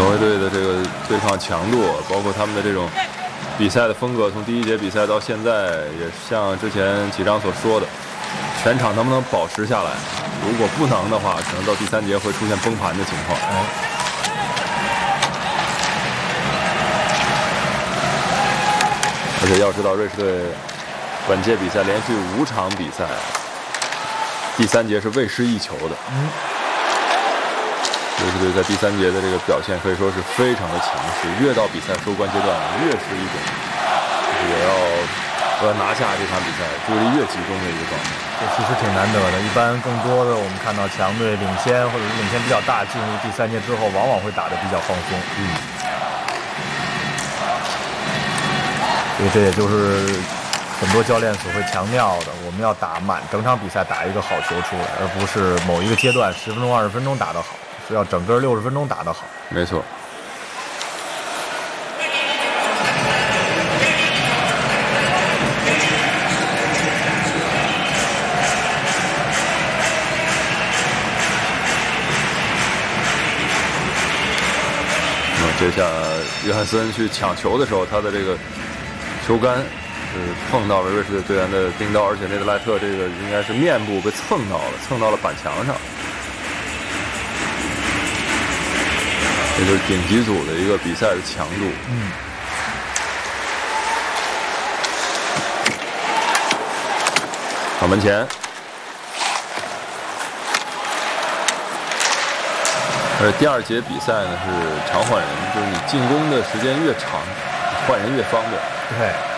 挪威队的这个对抗强度，包括他们的这种比赛的风格，从第一节比赛到现在，也像之前几章所说的，全场能不能保持下来？如果不能的话，可能到第3节会出现崩盘的情况。而且要知道，瑞士队本届比赛连续5场比赛，第3节是未失1球的。瑞士队在第3节的这个表现可以说是非常的强势，越到比赛收官阶段，越是一种我要拿下这场比赛，注意力越集中的一个状态。 这其实挺难得的。一般更多的我们看到强队领先或者是领先比较大，进入第3节之后，往往会打得比较放松。所以这也就是很多教练所会强调的，我们要打满整场比赛，打一个好球出来，而不是某一个阶段10分钟、20分钟打得好，是要整个60分钟打得好。 没错。接下约翰森去抢球的时候，他的这个球杆是碰到了瑞士队队员的钉刀，而且内德莱特这个应该是面部被蹭到了板墙上。这就是顶级组的一个比赛的强度。好，门前。而第2节比赛呢是常换人，就是你进攻的时间越长，换人越方便。 对。